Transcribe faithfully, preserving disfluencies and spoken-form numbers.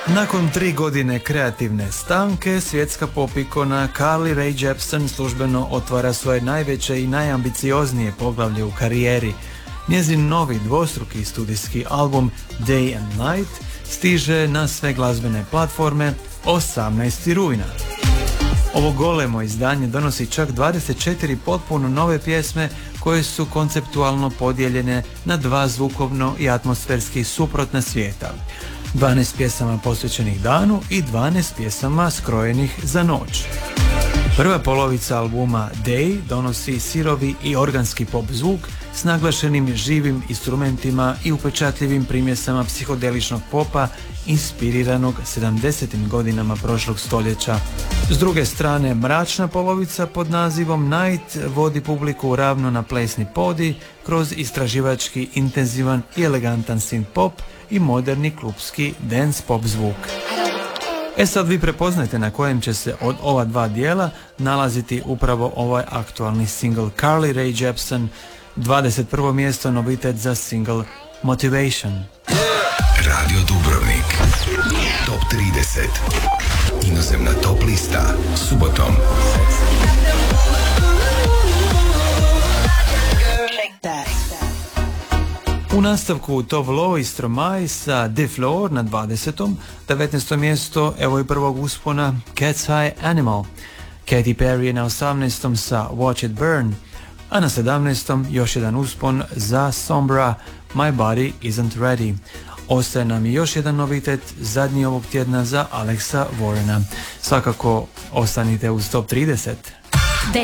Nakon tri godine kreativne stanke, svjetska pop ikona Carly Rae Jepsen službeno otvara svoje najveće i najambicioznije poglavlje u karijeri. Njezin novi dvostruki studijski album Day and Night stiže na sve glazbene platforme osamnaestog rujna. Ovo golemo izdanje donosi čak dvadeset četiri potpuno nove pjesme koje su konceptualno podijeljene na dva zvukovno i atmosferski suprotna svijeta. dvanaest pjesama posvećenih danu i dvanaest pjesama skrojenih za noć. Prva polovica albuma Day donosi sirovi i organski pop zvuk s naglašenim živim instrumentima i upečatljivim primjesama psihodeličnog popa inspiriranog sedamdesetim godinama prošlog stoljeća. S druge strane, mračna polovica pod nazivom Night vodi publiku ravno na plesni podij kroz istraživački, intenzivan i elegantan synth pop i moderni klubski dance pop zvuk. E sad vi prepoznajte na kojem će se od ova dva dijela nalaziti upravo ovaj aktualni single Carly Rae Jepsen, dvadeset prvo mjesto novitet za single Motivation. Radio Dubrovnik Top trideset. Inozemna top lista subotom. U nastavku Tovlo i Stromae sa De Flor na dvadesetom devetnaesto mjesto, evo i prvog uspona Cat's Eye Animal. Katy Perry je na osamnaestom sa Watch It Burn, a na sedamnaestom još jedan uspon za Sombra My Body Isn't Ready. Ostaje nam i još jedan novitet, zadnji ovog tjedna za Alexa Warrena. Svakako ostanite uz Top trideset.